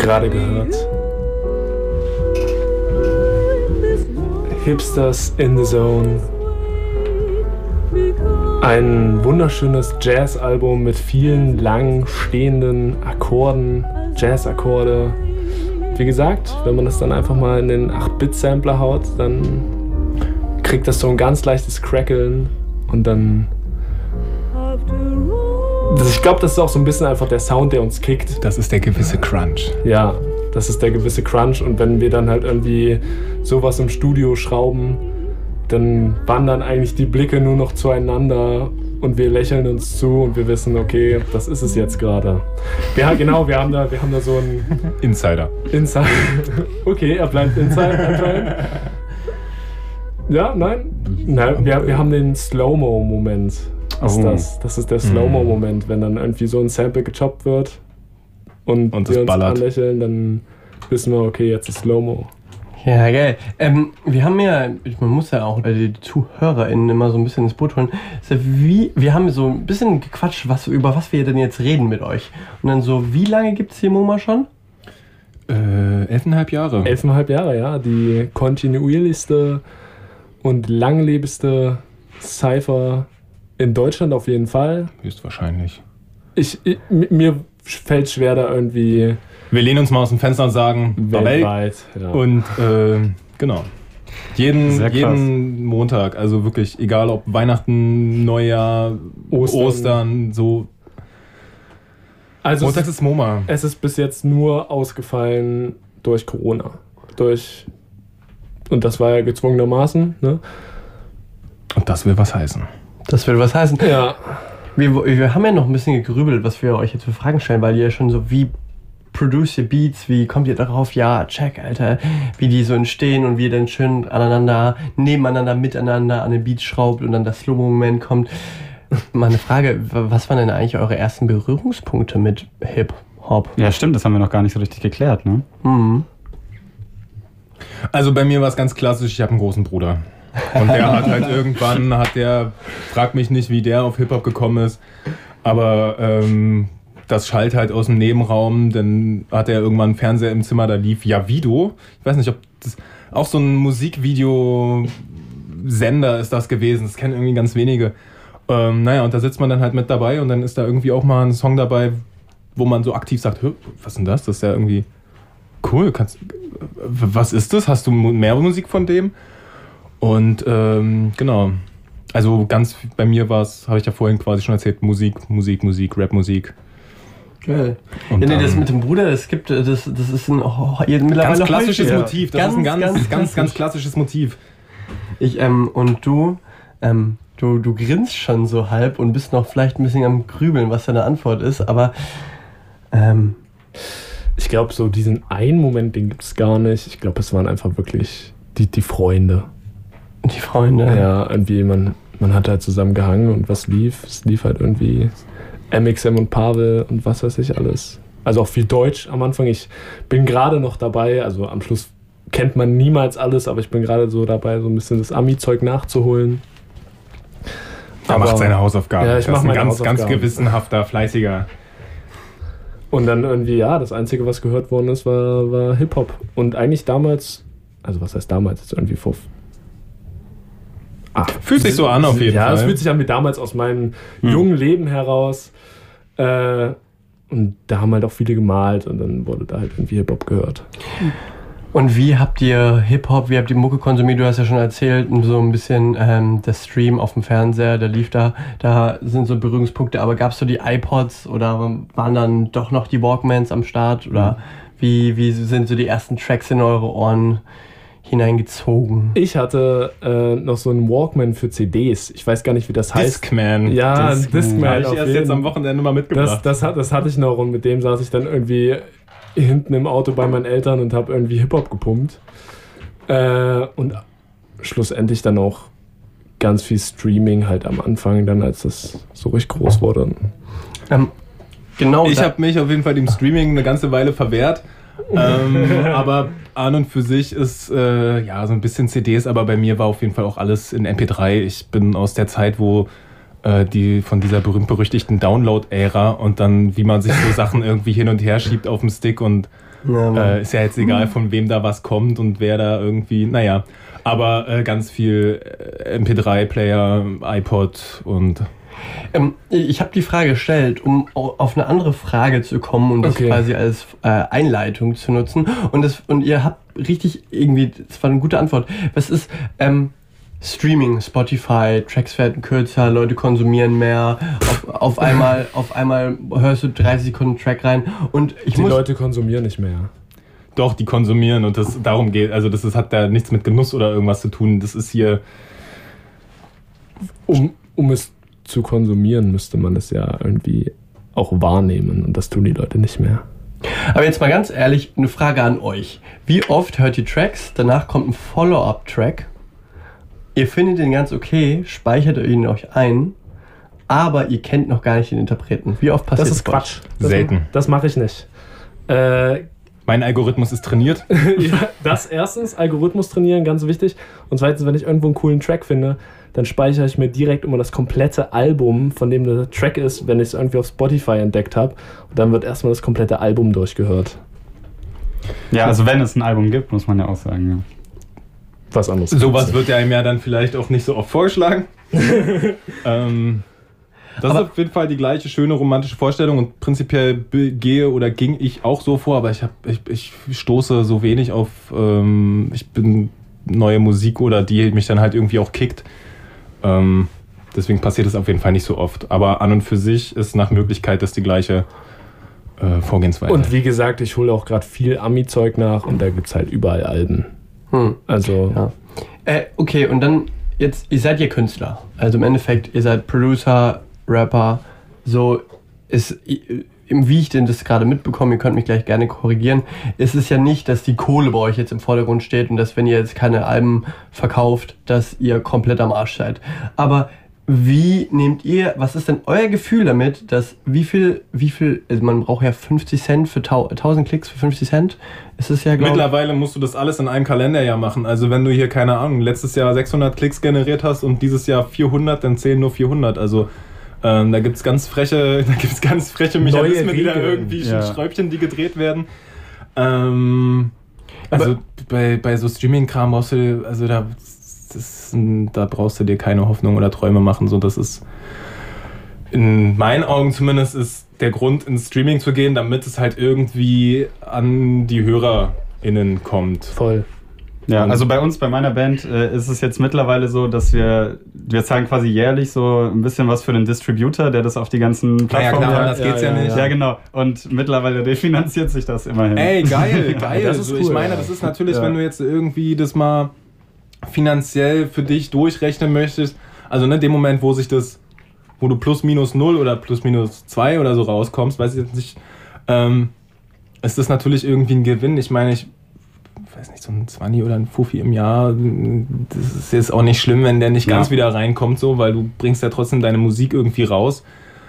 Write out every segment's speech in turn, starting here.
gerade gehört. Hipsters in the Zone. Ein wunderschönes Jazz-Album mit vielen lang stehenden Akkorden, Jazz-Akkorde. Wie gesagt, wenn man das dann einfach mal in den 8-Bit-Sampler haut, dann kriegt das so ein ganz leichtes Crackeln und dann... Ich glaube, das ist auch so ein bisschen einfach der Sound, der uns kickt. Das ist der gewisse Crunch. Ja, das ist der gewisse Crunch. Und wenn wir dann halt irgendwie sowas im Studio schrauben, dann wandern eigentlich die Blicke nur noch zueinander und wir lächeln uns zu und wir wissen, okay, das ist es jetzt gerade. Ja, genau, wir haben da so einen... Insider. Okay, er bleibt Insider. Ja, nein? Nein, wir haben den Slow-Mo-Moment. Das ist der Slow-Mo-Moment, wenn dann irgendwie so ein Sample gechoppt wird und wir uns ballert. anlächeln, dann wissen wir, okay, jetzt ist Slow-Mo. Ja, geil. Wir haben ja, man muss ja auch die ZuhörerInnen immer so ein bisschen ins Boot holen. Wir haben so ein bisschen gequatscht, über was wir denn jetzt reden mit euch. Und dann so, wie lange gibt es hier MoMA schon? 11,5 Jahre. 11,5 Jahre, ja. Die kontinuierlichste und langlebigste Cypher in Deutschland auf jeden Fall. Höchstwahrscheinlich. Mir fällt schwer da irgendwie... Wir lehnen uns mal aus dem Fenster und sagen, weltweit. Ja. Und genau. Jeden Montag, also wirklich, egal ob Weihnachten, Neujahr, Ostern so. Also Montags ist MoMA. Es ist bis jetzt nur ausgefallen durch Corona. Und das war ja gezwungenermaßen, ne? Und das will was heißen. Ja. Wir haben ja noch ein bisschen gegrübelt, was wir euch jetzt für Fragen stellen, weil ihr schon so wie produce your beats, wie kommt ihr darauf? Ja, check, Alter, wie die so entstehen und wie ihr dann schön nebeneinander, miteinander an den Beats schraubt und dann das Slow-Moment kommt. Mal eine Frage, was waren denn eigentlich eure ersten Berührungspunkte mit Hip-Hop? Ja, stimmt, das haben wir noch gar nicht so richtig geklärt, ne? Mhm. Also bei mir war es ganz klassisch, ich habe einen großen Bruder. Und der hat halt irgendwann, frag mich nicht, wie der auf Hip-Hop gekommen ist, aber das schallt halt aus dem Nebenraum, dann hat er irgendwann einen Fernseher im Zimmer, da lief Javido. Ich weiß nicht, ob das auch so ein Musikvideo-Sender ist das gewesen, das kennen irgendwie ganz wenige. Und da sitzt man dann halt mit dabei und dann ist da irgendwie auch mal ein Song dabei, wo man so aktiv sagt, was ist denn das? Das ist ja irgendwie cool, was ist das? Hast du mehr Musik von dem? Und genau, also ganz bei mir war es, habe ich ja vorhin quasi schon erzählt, Musik, Rap-Musik. Geil. Das mit dem Bruder, das ist mittlerweile ganz klassisches häufiger. Motiv. Das ist ein ganz klassisches Motiv. Und du grinst schon so halb und bist noch vielleicht ein bisschen am Grübeln, was deine Antwort ist, aber ich glaube, so diesen einen Moment, den gibt es gar nicht. Ich glaube, es waren einfach wirklich die Freunde. Die Freunde? Ja, irgendwie, man hat halt zusammen gehangen und was lief? Es lief halt irgendwie MXM und Pavel und was weiß ich alles. Also auch viel Deutsch am Anfang. Ich bin gerade noch dabei, also am Schluss kennt man niemals alles, aber ich bin gerade so dabei, so ein bisschen das Ami-Zeug nachzuholen. Er macht seine Hausaufgaben. Ja, ich mache meine Hausaufgaben. Ganz gewissenhafter, fleißiger. Und dann irgendwie, ja, das Einzige, was gehört worden ist, war Hip-Hop. Und eigentlich damals, also was heißt damals, jetzt irgendwie vor... Fühlt sich so an auf jeden Fall. Ja, es fühlt sich an wie damals aus meinem jungen Leben heraus. Und da haben halt auch viele gemalt und dann wurde da halt irgendwie Hip-Hop gehört. Und wie habt ihr Mucke konsumiert? Du hast ja schon erzählt, so ein bisschen der Stream auf dem Fernseher, der lief da sind so Berührungspunkte, aber gab es so die iPods oder waren dann doch noch die Walkmans am Start? Oder wie sind so die ersten Tracks in eure Ohren hineingezogen? Ich hatte noch so einen Walkman für CDs. Ich weiß gar nicht, wie das heißt. Discman. Ja, Discman. Habe ich erst jetzt am Wochenende mal mitgebracht. Das hatte ich noch und mit dem saß ich dann irgendwie hinten im Auto bei meinen Eltern und habe irgendwie Hip-Hop gepumpt. Und schlussendlich dann auch ganz viel Streaming halt am Anfang, dann als das so richtig groß wurde. Genau. Ich habe mich auf jeden Fall dem Streaming eine ganze Weile verwehrt. Aber an und für sich ist so ein bisschen CDs, aber bei mir war auf jeden Fall auch alles in MP3. Ich bin aus der Zeit, wo von dieser berühmt-berüchtigten Download-Ära und dann, wie man sich so Sachen irgendwie hin und her schiebt auf dem Stick und ist ja jetzt egal, von wem da was kommt und wer da irgendwie, naja, aber ganz viel MP3-Player, iPod und... Ich habe die Frage gestellt, um auf eine andere Frage zu kommen und das quasi als Einleitung zu nutzen. Und ihr habt richtig irgendwie, das war eine gute Antwort. Was ist Streaming, Spotify, Tracks werden kürzer, Leute konsumieren mehr, auf einmal hörst du 30 Sekunden Track rein und Leute konsumieren nicht mehr. Doch, die konsumieren und das darum geht, also hat da nichts mit Genuss oder irgendwas zu tun. Das ist hier... Um es zu konsumieren, müsste man es ja irgendwie auch wahrnehmen und das tun die Leute nicht mehr. Aber jetzt mal ganz ehrlich, eine Frage an euch. Wie oft hört ihr Tracks, danach kommt ein Follow-up-Track, ihr findet den ganz okay, speichert ihn euch ein, aber ihr kennt noch gar nicht den Interpreten. Wie oft passiert das? Das ist Quatsch. Selten. Das mache ich nicht. Mein Algorithmus ist trainiert. Ja, das erstens, Algorithmus trainieren, ganz wichtig. Und zweitens, wenn ich irgendwo einen coolen Track finde, dann speichere ich mir direkt immer das komplette Album, von dem der Track ist, wenn ich es irgendwie auf Spotify entdeckt habe. Und dann wird erstmal das komplette Album durchgehört. Ja, also wenn es ein Album gibt, muss man ja auch sagen. Ja. Was anderes. Sowas wird ja einem ja dann vielleicht auch nicht so oft vorgeschlagen. Das ist auf jeden Fall die gleiche schöne romantische Vorstellung und prinzipiell ging ich auch so vor, aber ich stoße so wenig auf ich bin neue Musik oder die mich dann halt irgendwie auch kickt. Deswegen passiert es auf jeden Fall nicht so oft. Aber an und für sich ist nach Möglichkeit das die gleiche Vorgehensweise. Und wie gesagt, ich hole auch gerade viel Ami-Zeug nach und da gibt es halt überall Alben. Also... Ja. Okay, und dann jetzt, ihr seid ja Künstler. Also im Endeffekt, ihr seid Producer, Rapper. So ist... Wie ich denn das gerade mitbekomme, ihr könnt mich gleich gerne korrigieren, ist es ja nicht, dass die Kohle bei euch jetzt im Vordergrund steht und dass, wenn ihr jetzt keine Alben verkauft, dass ihr komplett am Arsch seid. Aber wie nehmt ihr, was ist denn euer Gefühl damit, dass wie viel, also man braucht ja 50 Cent für 1000 Klicks für 50 Cent, ist es ja, glaube ich... Mittlerweile musst du das alles in einem Kalenderjahr machen. Also wenn du hier, keine Ahnung, letztes Jahr 600 Klicks generiert hast und dieses Jahr 400, dann zählen nur 400, also... da gibt es ganz freche Mechanismen, die da irgendwie Schräubchen, die gedreht werden. Also bei so Streaming-Kram brauchst du, also da brauchst du dir keine Hoffnung oder Träume machen. So, das ist in meinen Augen zumindest ist der Grund, ins Streaming zu gehen, damit es halt irgendwie an die HörerInnen kommt. Voll. Ja, also bei meiner Band ist es jetzt mittlerweile so, dass wir zahlen quasi jährlich so ein bisschen was für den Distributor, der das auf die ganzen Plattformen... Ja, klar, das geht's ja nicht. Ja, genau. Und mittlerweile refinanziert sich das immerhin. Ey, geil. Das ist cool, ich meine, das ist natürlich, wenn du jetzt irgendwie das mal finanziell für dich durchrechnen möchtest, also in dem Moment, wo du plus minus 0 oder plus minus 2 oder so rauskommst, weiß ich jetzt nicht, ist das natürlich irgendwie ein Gewinn. Ich meine, ich weiß nicht, so ein 20 oder ein Fuffi im Jahr, das ist jetzt auch nicht schlimm, wenn der nicht ganz wieder reinkommt, so, weil du bringst ja trotzdem deine Musik irgendwie raus.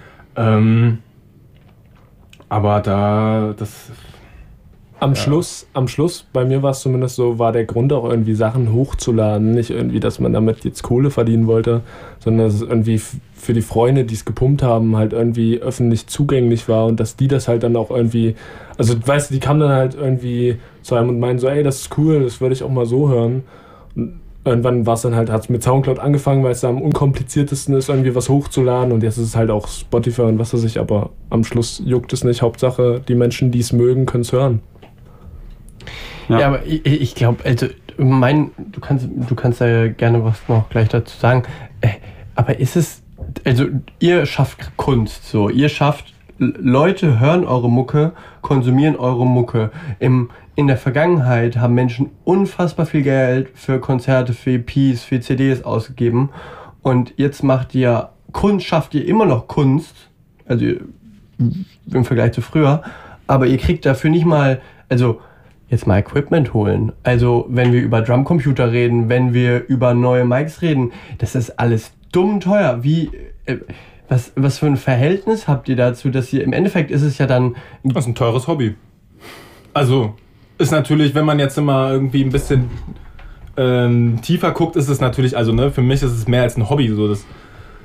Aber Am Schluss, bei mir war es zumindest so, war der Grund auch irgendwie Sachen hochzuladen, nicht irgendwie, dass man damit jetzt Kohle verdienen wollte, sondern dass es irgendwie für die Freunde, die es gepumpt haben, halt irgendwie öffentlich zugänglich war und dass die das halt dann auch irgendwie, also weißt du, die kamen dann halt irgendwie zu einem und meinen so, ey, das ist cool, das würde ich auch mal so hören. Und irgendwann war es dann halt, hat es mit Soundcloud angefangen, weil es da am unkompliziertesten ist, irgendwie was hochzuladen und jetzt ist es halt auch Spotify und was weiß ich, aber am Schluss juckt es nicht, Hauptsache die Menschen, die es mögen, können es hören. Ja, aber ich glaube, also du kannst ja gerne was noch gleich dazu sagen, aber ist es, also ihr schafft Kunst, so, ihr schafft, Leute hören eure Mucke, konsumieren eure Mucke. In der Vergangenheit haben Menschen unfassbar viel Geld für Konzerte, für EPs, für CDs ausgegeben und jetzt macht ihr Kunst, schafft ihr immer noch Kunst, also im Vergleich zu früher, aber ihr kriegt dafür nicht mal, also jetzt mal Equipment holen. Also wenn wir über Drumcomputer reden, wenn wir über neue Mics reden, das ist alles dumm teuer. Was für ein Verhältnis habt ihr dazu, dass ihr, im Endeffekt ist es ja dann... Das ist ein teures Hobby. Also ist natürlich, wenn man jetzt immer irgendwie ein bisschen tiefer guckt, ist es natürlich, also für mich ist es mehr als ein Hobby. So,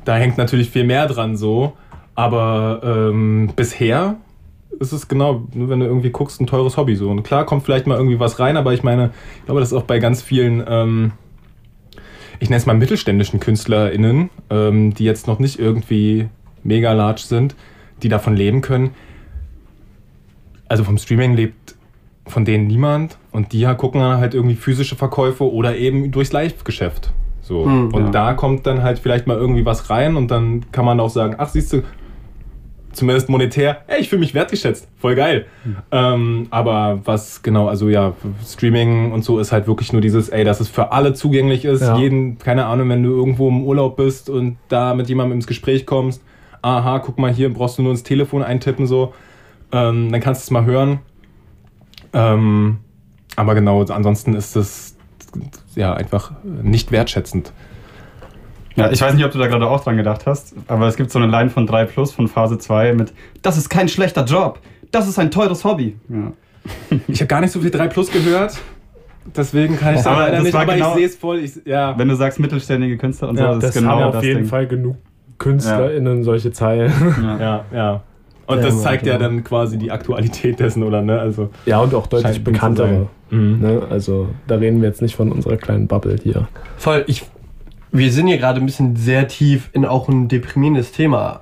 Da hängt natürlich viel mehr dran so, aber bisher ist es genau, wenn du irgendwie guckst, ein teures Hobby so. Und klar kommt vielleicht mal irgendwie was rein, aber ich meine, ich glaube, das ist auch bei ganz vielen, ich nenne es mal mittelständischen KünstlerInnen, die jetzt noch nicht irgendwie mega large sind, die davon leben können. Also vom Streaming lebt von denen niemand und die gucken dann halt irgendwie physische Verkäufe oder eben durchs Live-Geschäft. So. Und da kommt dann halt vielleicht mal irgendwie was rein und dann kann man auch sagen, ach siehst du, zumindest monetär, ey, ich fühle mich wertgeschätzt, voll geil. Aber was genau, also ja, Streaming und so ist halt wirklich nur dieses, ey, dass es für alle zugänglich ist. Ja. Jeden, keine Ahnung, wenn du irgendwo im Urlaub bist und da mit jemandem ins Gespräch kommst, aha, guck mal hier, brauchst du nur ins Telefon eintippen, so, dann kannst du es mal hören. Aber genau, ansonsten ist das ja einfach nicht wertschätzend. Ja, ich weiß nicht, ob du da gerade auch dran gedacht hast, aber es gibt so eine Line von 3+ von Phase 2 mit „Das ist kein schlechter Job, das ist ein teures Hobby". Ja. Ich habe gar nicht so viel 3+ gehört, deswegen kann ich sagen leider nicht, aber genau, ich sehe es voll. Ja. Wenn du sagst mittelständige Künstler und so, das ist genau das auf jeden Fall genug KünstlerInnen solche Zeilen. Ja. Und das zeigt ja dann quasi die Aktualität dessen, oder ne? Also ja, und auch deutlich bekanntere. Ne? Also da reden wir jetzt nicht von unserer kleinen Bubble hier. Voll, wir sind hier gerade ein bisschen sehr tief in auch ein deprimierendes Thema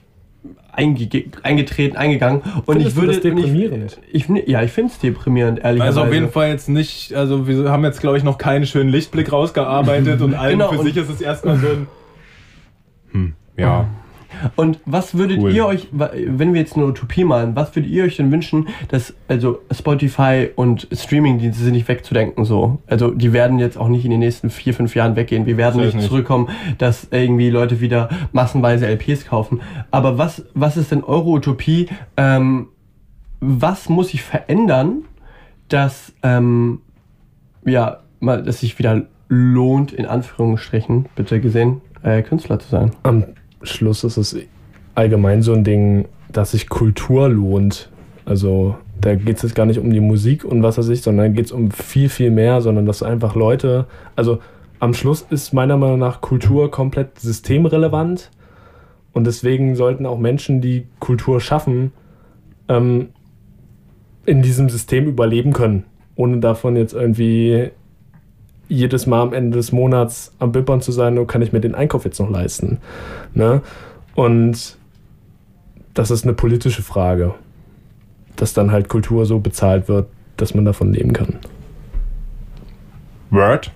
eingegangen. Und ich würde das deprimierend? Ich finde es deprimierend, ehrlicherweise. Also auf jeden Fall jetzt nicht, also wir haben jetzt, glaube ich, noch keinen schönen Lichtblick rausgearbeitet und allen genau, für sich ist es erstmal so ein ja. Und was würdet ihr euch, wenn wir jetzt eine Utopie malen, was würdet ihr euch denn wünschen, dass, also Spotify und Streamingdienste sind nicht wegzudenken so. Also die werden jetzt auch nicht in den nächsten 4-5 Jahren weggehen. Wir werden nicht zurückkommen, dass irgendwie Leute wieder massenweise LPs kaufen. Aber was ist denn eure Utopie? Was muss sich verändern, dass dass sich wieder lohnt, in Anführungsstrichen, bitte gesehen, Künstler zu sein? Am Schluss ist es allgemein so ein Ding, dass sich Kultur lohnt. Also da geht es jetzt gar nicht um die Musik und was weiß ich, sondern geht es um viel, viel mehr, sondern dass einfach Leute, also am Schluss ist meiner Meinung nach Kultur komplett systemrelevant und deswegen sollten auch Menschen, die Kultur schaffen, in diesem System überleben können, ohne davon jetzt irgendwie jedes Mal am Ende des Monats am Bippern zu sein, oh, kann ich mir den Einkauf jetzt noch leisten? Ne? Und das ist eine politische Frage, dass dann halt Kultur so bezahlt wird, dass man davon leben kann. Word.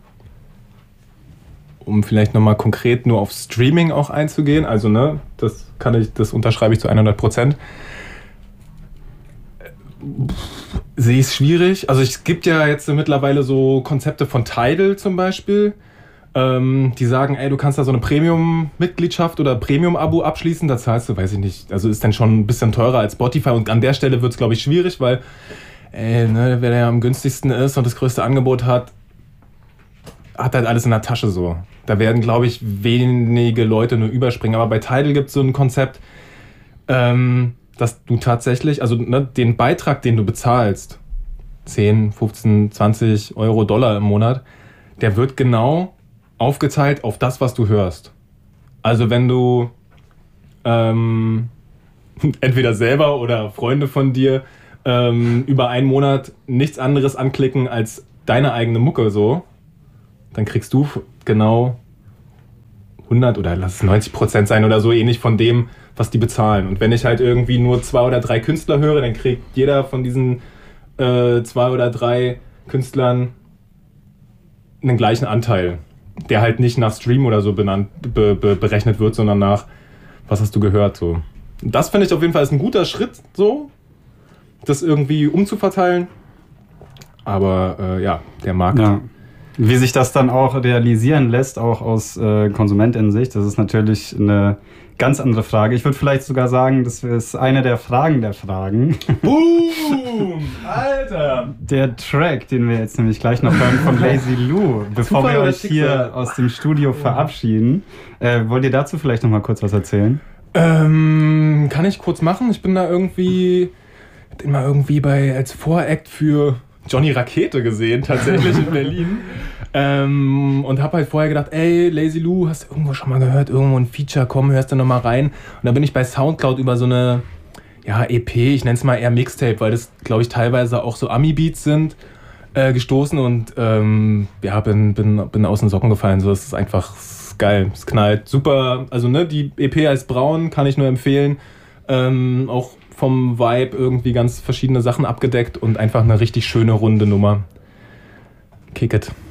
Um vielleicht nochmal konkret nur auf Streaming auch einzugehen, also ne, das unterschreibe ich zu 100%. Sehe ich es schwierig. Also es gibt ja jetzt mittlerweile so Konzepte von Tidal zum Beispiel, die sagen, ey, du kannst da so eine Premium-Mitgliedschaft oder Premium-Abo abschließen, da zahlst du, weiß ich nicht, also ist dann schon ein bisschen teurer als Spotify und an der Stelle wird es, glaube ich, schwierig, weil wer ja am günstigsten ist und das größte Angebot hat halt alles in der Tasche so. Da werden, glaube ich, wenige Leute nur überspringen, aber bei Tidal gibt es so ein Konzept, dass du tatsächlich, also ne, den Beitrag, den du bezahlst, 10, 15, 20 Euro, Dollar im Monat, der wird genau aufgeteilt auf das, was du hörst. Also wenn du entweder selber oder Freunde von dir über einen Monat nichts anderes anklicken als deine eigene Mucke so, dann kriegst du genau 100 oder lass es 90% sein oder so ähnlich von dem, was die bezahlen. Und wenn ich halt irgendwie nur 2 oder 3 Künstler höre, dann kriegt jeder von diesen 2 oder 3 Künstlern einen gleichen Anteil, der halt nicht nach Stream oder so berechnet wird, sondern nach, was hast du gehört, so. Das finde ich auf jeden Fall ist ein guter Schritt, so, das irgendwie umzuverteilen. Aber der Markt. Ja. Wie sich das dann auch realisieren lässt, auch aus KonsumentInnen-Sicht, das ist natürlich eine ganz andere Frage. Ich würde vielleicht sogar sagen, das ist eine der Fragen der Fragen. Boom! Alter! Der Track, den wir jetzt nämlich gleich noch hören von Lazy Lou, bevor wir euch hier aus dem Studio verabschieden. Wollt ihr dazu vielleicht noch mal kurz was erzählen? Kann ich kurz machen. Ich bin da irgendwie als Voract für Johnny Rakete gesehen, tatsächlich in Berlin. Und habe halt vorher gedacht, ey, Lazy Lou, hast du irgendwo schon mal gehört, irgendwo ein Feature, komm, hörst du noch mal rein. Und dann bin ich bei Soundcloud über so eine EP, ich nenne es mal eher Mixtape, weil das, glaube ich, teilweise auch so Ami-Beats sind, gestoßen und bin aus den Socken gefallen. So, es ist einfach geil, es knallt super. Also ne, die EP als Braun kann ich nur empfehlen. Auch vom Vibe irgendwie ganz verschiedene Sachen abgedeckt und einfach eine richtig schöne runde Nummer. Kick it.